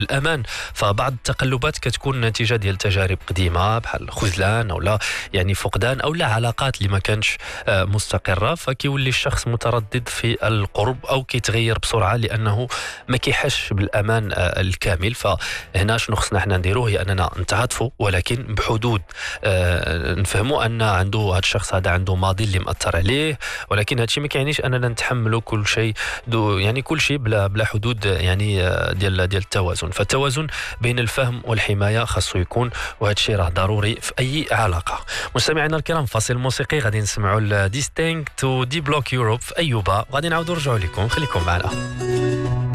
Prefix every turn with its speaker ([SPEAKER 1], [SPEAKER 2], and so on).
[SPEAKER 1] الامان. فبعض التقلبات كتكون نتيجه ديال تجارب قديمه بحال الخذلان او لا يعني فقدان او لا علاقات اللي ما كانش مستقره، فكيولي الشخص متردد في القرب او كيتغير بسرعه لانه ما كيحسش بالامان الكامل. فهنا شنو خصنا حنا نديرو هي اننا نتعاطفوا ولكن بحدود، نفهموا ان عنده هذا الشخص هذا عنده ماضي اللي مأثر عليه، ولكن هذا الشيء ما كيعنيش اننا نتحملوا كل شيء يعني كل شيء بلا حدود يعني ديال التوازن. فالتوازن بين الفهم والحمايه خاصو يكون، وهذا الشيء راه ضروري في اي علاقه. مستمعينا الكرام، فاصل موسيقي غادي نسمعوا الديستينكت ودي بلوك يوروب في ايوبا، غادي نعاودوا نرجعوا لكم، خليكم معنا.